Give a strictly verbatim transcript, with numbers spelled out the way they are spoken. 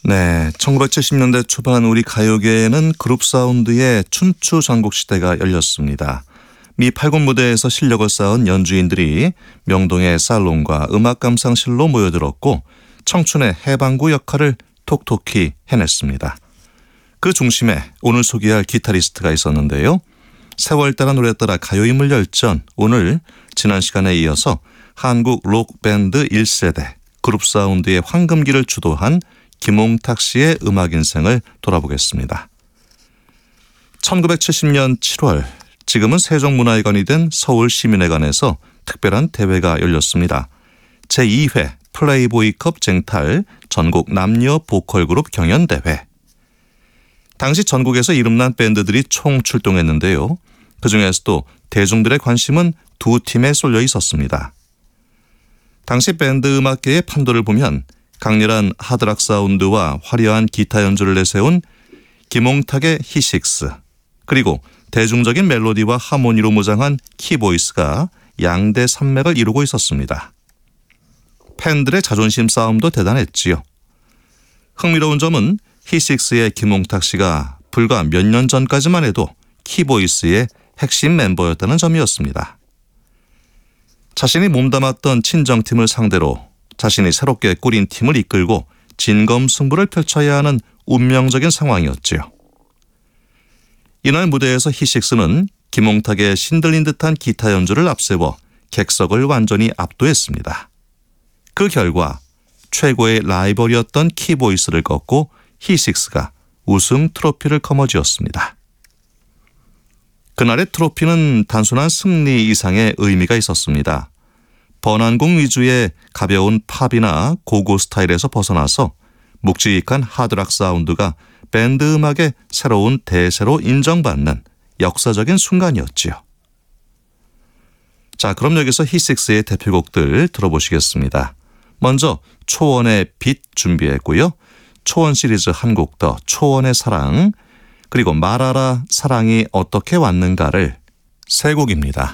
네, 천구백칠십 년대 초반 우리 가요계에는 그룹 사운드의 춘추 전국 시대가 열렸습니다. 미 팔군 무대에서 실력을 쌓은 연주인들이 명동의 살롱과 음악 감상실로 모여들었고 청춘의 해방구 역할을 톡톡히 해냈습니다. 그 중심에 오늘 소개할 기타리스트가 있었는데요. 세월 따라 노래 따라 가요인물 열전, 오늘 지난 시간에 이어서 한국 록밴드 일 세대 그룹 사운드의 황금기를 주도한 김홍탁 씨의 음악 인생을 돌아보겠습니다. 천구백칠십 년 칠월, 지금은 세종문화회관이 된 서울시민회관에서 특별한 대회가 열렸습니다. 제이 회 플레이보이컵 쟁탈 전국 남녀 보컬그룹 경연대회. 당시 전국에서 이름난 밴드들이 총 출동했는데요. 그중에서도 대중들의 관심은 두 팀에 쏠려 있었습니다. 당시 밴드 음악계의 판도를 보면 강렬한 하드락 사운드와 화려한 기타 연주를 내세운 김홍탁의 히식스, 그리고 대중적인 멜로디와 하모니로 무장한 키보이스가 양대 산맥을 이루고 있었습니다. 팬들의 자존심 싸움도 대단했지요. 흥미로운 점은 히식스의 김홍탁 씨가 불과 몇 년 전까지만 해도 키보이스의 핵심 멤버였다는 점이었습니다. 자신이 몸담았던 친정팀을 상대로 자신이 새롭게 꾸린 팀을 이끌고 진검승부를 펼쳐야 하는 운명적인 상황이었지요. 이날 무대에서 히식스는 김홍탁의 신들린 듯한 기타 연주를 앞세워 객석을 완전히 압도했습니다. 그 결과 최고의 라이벌이었던 키보이스를 꺾고 히식스가 우승 트로피를 거머쥐었습니다. 그날의 트로피는 단순한 승리 이상의 의미가 있었습니다. 번안곡 위주의 가벼운 팝이나 고고 스타일에서 벗어나서 묵직한 하드락 사운드가 밴드 음악의 새로운 대세로 인정받는 역사적인 순간이었지요. 자, 그럼 여기서 히식스의 대표곡들 들어보시겠습니다. 먼저 초원의 빛 준비했고요. 초원 시리즈 한 곡 더, 초원의 사랑, 그리고 말하라 사랑이 어떻게 왔는가를 세 곡입니다.